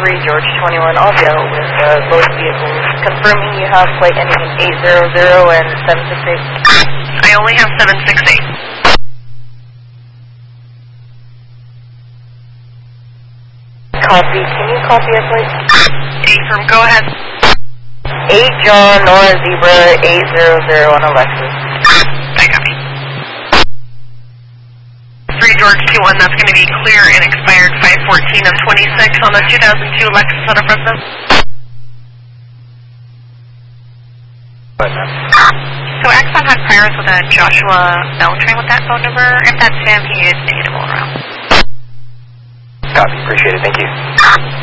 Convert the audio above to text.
George 21, all go with both vehicles. Confirming you have plate ending in 800 and 768. I only have 768. Copy. Can you copy a plate? Affirm, go ahead. 8 John Nora Zebra 800 on a Lexus. I copy. 3 George 21, that's going to be clear and expired 5/14 of 26 on the 2002 Lexus out of Fresno. So Axon had priors with a Joshua Beltran with that phone number. If that's him, he is available around. Copy, appreciate it, thank you.